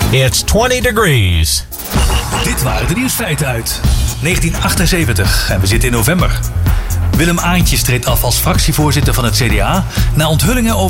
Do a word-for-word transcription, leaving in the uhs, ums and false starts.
It's twenty degrees. Dit waren de nieuwsfeiten uit negentien achtenzeventig en we zitten in november. Willem Aantjes treedt af als fractievoorzitter van het C D A na onthullingen over